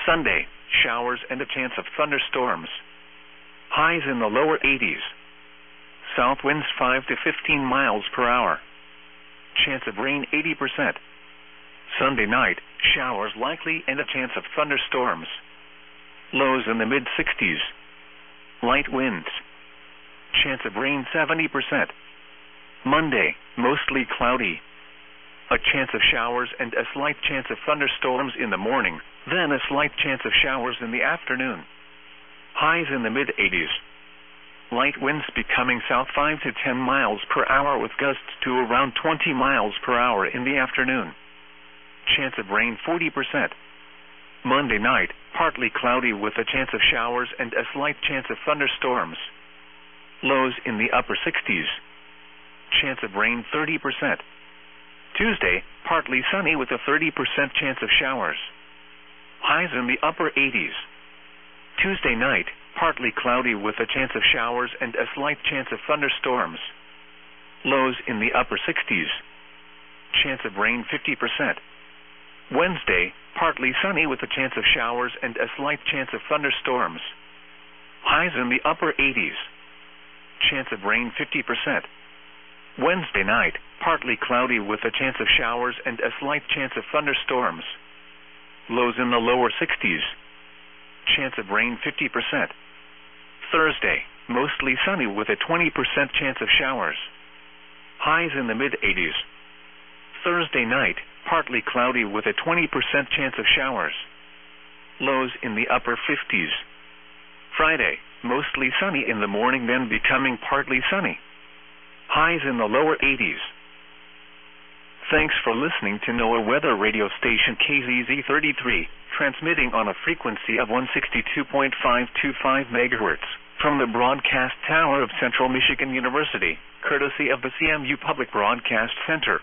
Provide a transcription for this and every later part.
Sunday, showers and a chance of thunderstorms. Highs in the lower 80s. South winds 5 to 15 miles per hour. Chance of rain 80%. Sunday night, showers likely and a chance of thunderstorms. Lows in the mid-60s. Light winds. Chance of rain 70%. Monday, mostly cloudy. A chance of showers and a slight chance of thunderstorms in the morning, then a slight chance of showers in the afternoon. Highs in the mid-80s. Light winds becoming south 5 to 10 miles per hour with gusts to around 20 miles per hour in the afternoon. Chance of rain 40%. Monday night, partly cloudy with a chance of showers and a slight chance of thunderstorms. Lows in the upper 60s. Chance of rain 30%. Tuesday, partly sunny with a 30% chance of showers. Highs in the upper 80s. Tuesday night, partly cloudy with a chance of showers and a slight chance of thunderstorms. Lows in the upper 60s. Chance of rain 50%. Wednesday, partly sunny with a chance of showers and a slight chance of thunderstorms. Highs in the upper 80s. Chance of rain 50%. Wednesday night, partly cloudy with a chance of showers and a slight chance of thunderstorms. Lows in the lower 60s. Chance of rain 50%. Thursday, mostly sunny with a 20% chance of showers. Highs in the mid-80s. Thursday night, partly cloudy with a 20% chance of showers. Lows in the upper 50s. Friday, mostly sunny in the morning then becoming partly sunny. Highs in the lower 80s. Thanks for listening to NOAA Weather Radio Station KZZ33, transmitting on a frequency of 162.525 MHz from the broadcast tower of Central Michigan University, courtesy of the CMU Public Broadcast Center.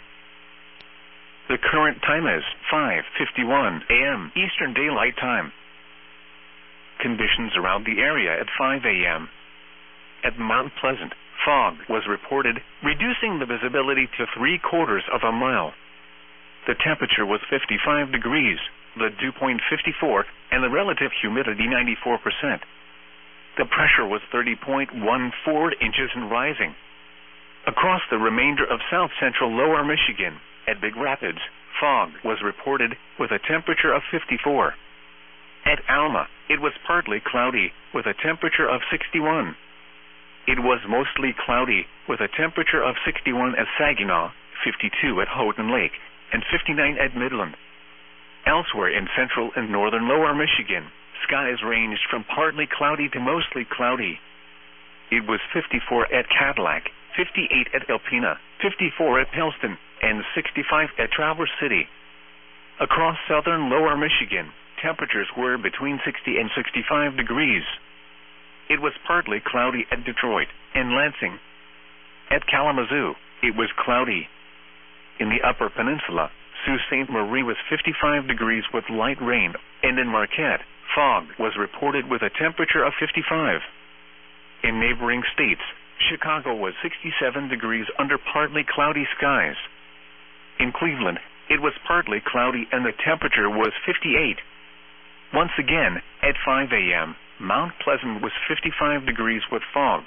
The current time is 5:51 a.m. Eastern Daylight Time. Conditions around the area at 5 a.m. At Mount Pleasant, fog was reported, reducing the visibility to 3/4 of a mile. The temperature was 55 degrees, the dew point 54, and the relative humidity 94%. The pressure was 30.14 inches and rising. Across the remainder of south-central lower Michigan, at Big Rapids, fog was reported with a temperature of 54. At Alma, it was partly cloudy with a temperature of 61. It was mostly cloudy with a temperature of 61 at Saginaw, 52 at Houghton Lake, and 59 at Midland. Elsewhere in central and northern lower Michigan, skies ranged from partly cloudy to mostly cloudy. It was 54 at Cadillac, 58 at Alpena, 54 at Pellston, and 65 at Traverse City. Across southern lower Michigan, temperatures were between 60 and 65 degrees. It was partly cloudy at Detroit and Lansing. At Kalamazoo, it was cloudy. In the Upper Peninsula, Sault Ste. Marie was 55 degrees with light rain, and in Marquette, fog was reported with a temperature of 55. In neighboring states, Chicago was 67 degrees under partly cloudy skies. In Cleveland, it was partly cloudy and the temperature was 58. Once again, at 5 a.m., Mount Pleasant was 55 degrees with fog.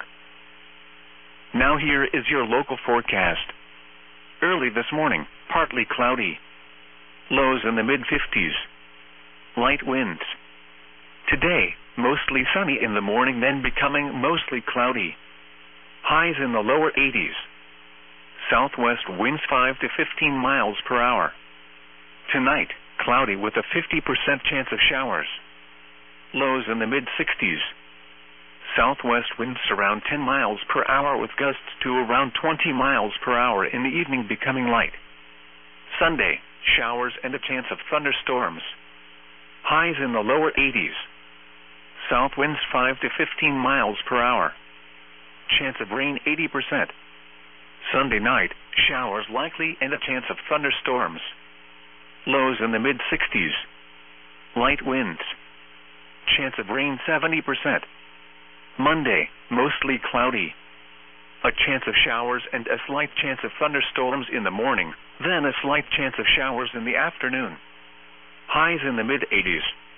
Now here is your local forecast. Early this morning, partly cloudy. Lows in the mid-50s. Light winds. Today, mostly sunny in the morning, then becoming mostly cloudy. Highs in the lower 80s. Southwest winds 5 to 15 miles per hour. Tonight, cloudy with a 50% chance of showers. Lows in the mid-60s. Southwest winds around 10 miles per hour with gusts to around 20 miles per hour in the evening becoming light. Sunday, showers and a chance of thunderstorms. Highs in the lower 80s. South winds 5 to 15 miles per hour. Chance of rain 80%. Sunday night, showers likely and a chance of thunderstorms. Lows in the mid-60s. Light winds. Chance of rain 70%. Monday, mostly cloudy. A chance of showers and a slight chance of thunderstorms in the morning, then a slight chance of showers in the afternoon. Highs in the mid-80s.